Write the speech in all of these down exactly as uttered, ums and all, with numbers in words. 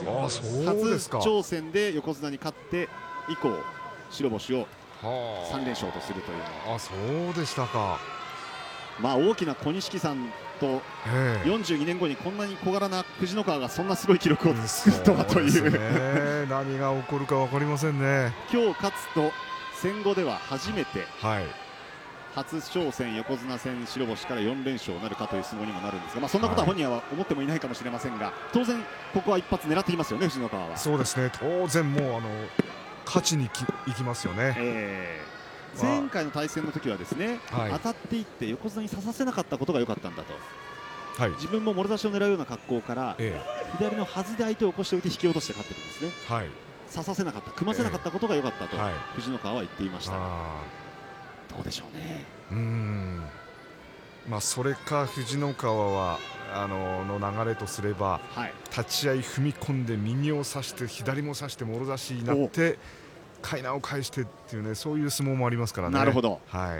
あ、そうですか。 初挑戦で横綱に勝って以降白星をさん連勝とするという。 あ、そうでしたか。 まあ大きな小錦さんとよんじゅうにねんごにこんなに小柄な藤ノ川がそんなすごい記録を作るとはという、 ね、何が起こるか分かりませんね。 今日勝つと戦後では初めて、 はい、 初挑戦横綱戦白星からよん連勝なるかという相撲にもなるんですが、まあ、そんなことは本人は思ってもいないかもしれませんが、当然ここは一発狙ってきますよね、藤ノ川は。 そうですね、当然もうあの勝ちにきいきますよね。 えー前回の対戦の時はですね、はい、当たっていって横綱に刺させなかったことが良かったんだと、はい、自分ももろ差しを狙うような格好から、えー、左のはずで相手を起こしておいて引き落として勝ってるんですね、はい、刺させなかった、組ませなかったことが良かったと、えーはい、藤ノ川は言っていました。どうでしょうね。 うーん、まあ、それか藤ノ川はあのの流れとすれば、はい、立ち合い踏み込んで右を差して左も差してもろ差しになってかいなを返してっていうね、そういう相撲もありますからね。 なるほど、 はい、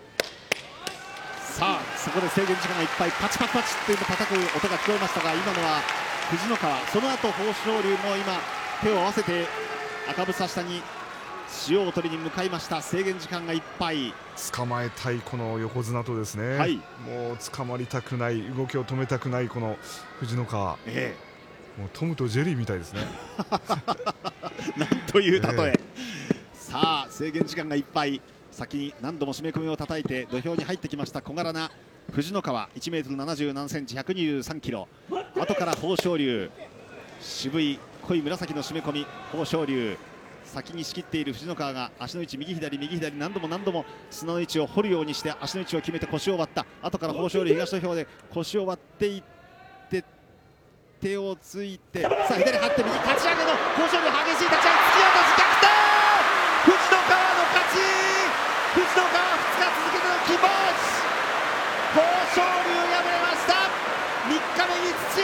さあそこで制限時間がいっぱい、パチパチパチっていうの叩く音が聞こえましたが、今のは藤ノ川、その後豊昇龍も今手を合わせて赤房下に塩を取りに向かいました。制限時間がいっぱい。 捕まえたいこの横綱とですね、はい、もう捕まりたくない、動きを止めたくないこの藤ノ川、ええ、もうトムとジェリーみたいですね。 なんという例え、ええ、さあ制限時間がいっぱい、先に何度も締め込みを叩いて土俵に入ってきました小柄な藤ノ川、いちメートルななじゅうななセンチ、ひゃくにじゅうさんキロ、後から豊昇龍、渋い濃い紫の締め込み、豊昇龍、先に仕切っている藤ノ川が足の位置右左右左、何度も何度も砂の位置を掘るようにして足の位置を決めて腰を割った。後から豊昇龍、東土俵で腰を割っていって手をついて、さあ左張って右かち上げの豊昇龍、激しい立ち合い、突き落とし逆転、藤ノ川の勝ち。藤ノ川ふつか続けての金星、豊昇龍敗れました。みっかめに土、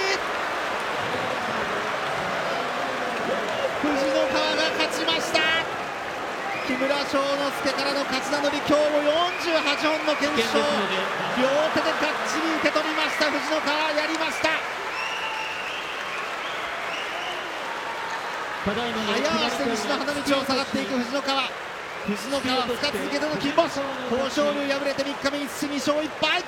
藤ノ川が勝ちました。木村庄之助からの勝ち名乗り、今日もよんじゅうはちほんの懸賞、両手でがっちり受け取りました。藤ノ川やりました。早足で西の花道を下がっていく藤ノ川、藤ノ川ふつか続けての金星、豊昇龍敗れてみっかめに土、に勝いっぱい。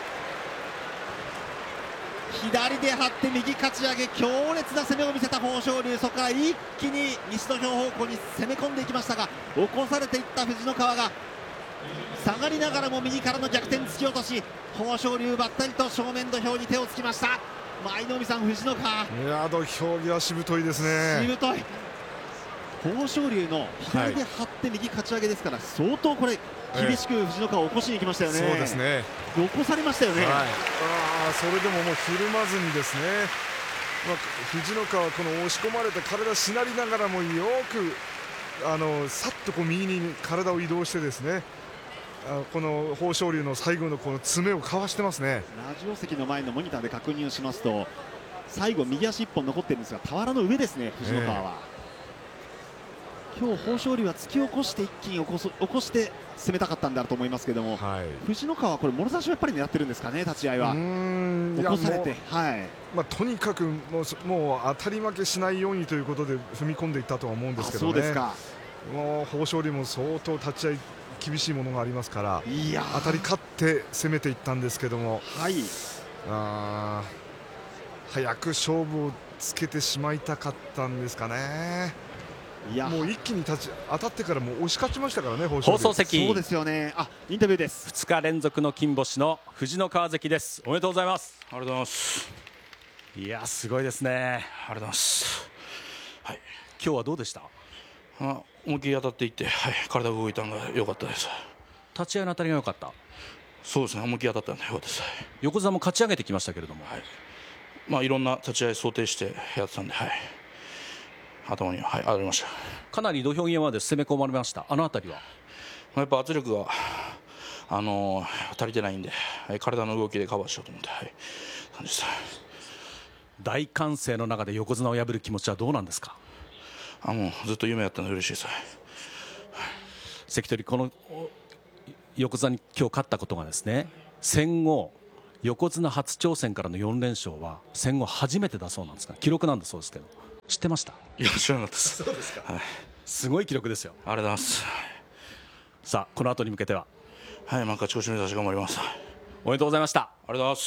左で張って右かち上げ、強烈な攻めを見せた豊昇龍、そこから一気に西土俵方向に攻め込んでいきましたが、起こされていった藤ノ川が下がりながらも右からの逆転突き落とし、豊昇龍ばったりと正面土俵に手をつきました。舞の海さん、藤ノ川、 いや土俵際しぶといですね。 しぶとい。豊昇龍の左で張って右かち上げですから、はい、相当これ厳しく藤ノ川を起こしに行きましたよね。 そうですね、 起こされましたよね。はい、 あそれでももうひるまずにですね、まあ、藤ノ川この押し込まれて体しなりながらもよくあのさっとこう右に体を移動してですね、あこの豊昇龍の最後のこの爪をかわしてますね。 ラジオ席の前のモニターで確認をしますと、最後右足いっぽん残ってるんですが、俵の上ですね、藤ノ川は。えー、今日豊昇龍は突き起こして一気に起こす起こして攻めたかったんだと思いますけども、はい、藤ノ川はこれもろ差しをやっぱり狙ってるんですかね、立ち合いは。うーん、起こされて、はい、 まあ、とにかくもう、もう当たり負けしないようにということで踏み込んでいったとは思うんですけどね。そうですか。もう豊昇龍も相当立ち合い厳しいものがありますから、いや当たり勝って攻めていったんですけども、はい、あ早く勝負をつけてしまいたかったんですかね。いやもう一気に立ち当たってからもう押し勝ちましたからね、 放送席。 そうですよね。あ、インタビューです。 ふつか連続の金星の藤ノ川関です。おめでとうございます。 ありがとうございます。 いやすごいですね。 ありがとうございます。はい、 今日はどうでした？ あ、思いっきり当たっていって、はい、体が動いたのが良かったです。 立ち合いの当たりが良かった。 そうですね、思いっきり当たったので良かったです。 横綱も勝ち上げてきましたけれども、 はい、まあいろんな立ち合い想定してやってたんで、はい、頭には、はい、上がりました。 かなり土俵際まで攻め込まれました。あの辺りはやっぱ圧力が、あのー、足りてないんで、はい、体の動きでカバーしようと思って、はい、感じです。 大歓声の中で横綱を破る気持ちはどうなんですか？ あ、もうずっと夢やったので嬉しいです。はい、 関取、この横綱に今日勝ったことがですね、戦後横綱初挑戦からのよん連勝は戦後初めてだそうなんですが、記録なんだそうですけど。 知ってました？ いや、知らなかったです。 そうですか。 はい、 すごい記録ですよ。 ありがとうございます。 さあこの後に向けては、 はい、まあ勝ち越し目指して頑張ります。 おめでとうございました。 ありがとうございます。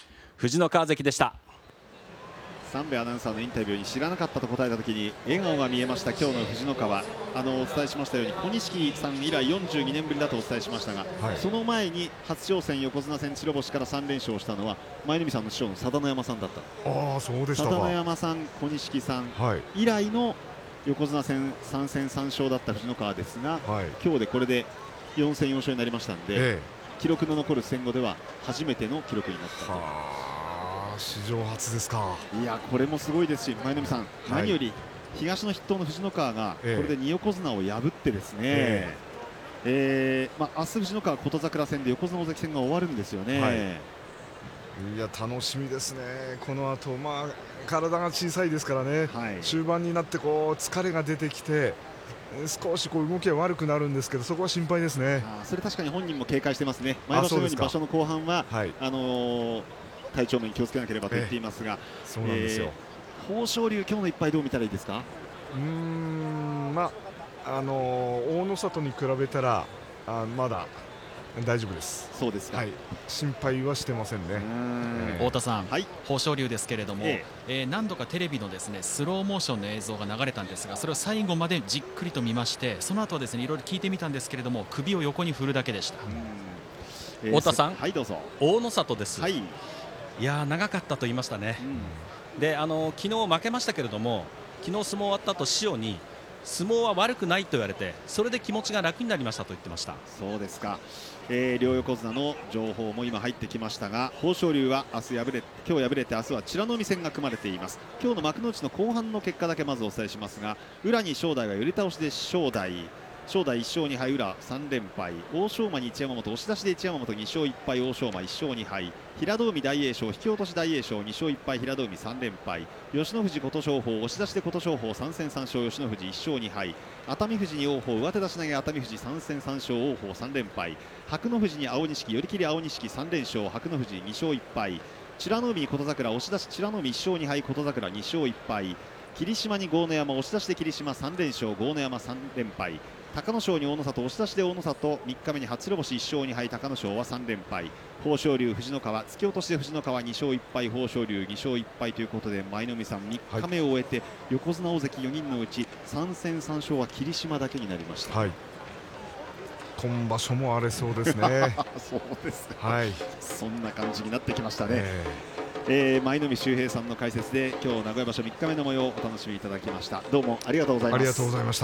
藤野川関でした。 三部アナウンサーのインタビューに知らなかったと答えたときに笑顔が見えました今日の藤野川。あのお伝えしましたように小錦さん以来よんじゅうにねんぶりだとお伝えしましたが、はい、その前に初挑戦横綱戦白星からさん連勝したのは舞の海さんの師匠の佐田の山さんだった。 ああ、そうでしたか。 佐田の山さん、小錦さん、はい、以来の横綱戦さん戦さん勝だった藤野川ですが、はい、今日でこれでよん戦よん勝になりましたので、ええ、記録の残る戦後では初めての記録になったと。 史上初ですか。 いや、これもすごいですし、舞の海さん、はい、何より東の筆頭の藤野川がこれでに横綱を破ってですね、えええーまあ、明日藤野川琴櫻戦で横綱大関戦が終わるんですよね。はい、 いや楽しみですね。この後、まあ体が小さいですからね、はい、終盤になってこう疲れが出てきて少しこう動きが悪くなるんですけど、そこは心配ですね。 あ、それ確かに本人も警戒してますね。前場所のように場所の後半は、はい、あのー体調面に気をつけなければと言っていますが、 えー、そうなんですよ。 えー、豊昇龍、今日の一敗どう見たらいいですか？ うーん、まああのー、大の里に比べたらあまだ大丈夫です。 そうですか。はい、 心配はしてませんね。 えー、太田さん、はい、豊昇龍ですけれども、えーえー、何度かテレビのですねスローモーションの映像が流れたんですが、それを最後までじっくりと見まして、その後はですねいろいろ聞いてみたんですけれども、首を横に振るだけでした。 えー、太田さん、 はい、どうぞ。 大の里です。 はい、 いや長かったと言いましたね。うん、であの昨日負けましたけれども、昨日相撲終わった後師匠に相撲は悪くないと言われて、それで気持ちが楽になりましたと言ってました。 そうですか。えー、両横綱の情報も今入ってきましたが、豊昇龍は明日敗れ今日敗れて明日は美ノ海戦が組まれています。今日の幕内の後半の結果だけまずお伝えしますが、宇良に正代が寄り倒しで正代、正代いっ勝に敗、宇良さん連敗、欧勝馬に一山本押し出しで一山本に勝いっ敗、欧勝馬いっ勝に敗、平戸海大栄翔引き落とし大栄翔に勝いっ敗、平戸海さん連敗、吉野富士琴勝峰押し出しで琴勝峰さん戦さん勝、吉野富士いっ勝に敗、熱海富士に王鵬上手出し投げ熱海富士さん戦さん勝、王鵬さん連敗、白野富士に青錦寄り切り青錦さん連勝、白野富士に勝いっ敗、美ノ海に琴櫻押し出し美ノ海いっ勝に敗、琴櫻に勝いっ敗、霧島に豪ノ山押し出しで霧島さん連勝、豪ノ山さん連敗、隆の勝に大の里押し出しで大の里みっかめに初白星いっ勝に敗、隆の勝はさん連敗、豊昇龍藤野川突き落としで藤野川に勝いっ敗、豊昇龍に勝いっ敗ということで、舞の海さんみっかめを終えて、はい、横綱大関よにんのうちさん戦さん勝は霧島だけになりました。はい、 今場所も荒れそうですね。 そうですね、 はい、 そんな感じになってきましたね。えーえー、舞の海秀平さんの解説で今日名古屋場所みっかめの模様をお楽しみいただきました。どうもありがとうございます。 ありがとうございました。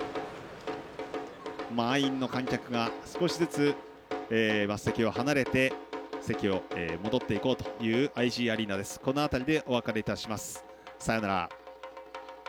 満員の観客が少しずつ、えー、バス席を離れて席を、えー、戻っていこうという アイジー アリーナです。この辺りでお別れいたします。さよなら。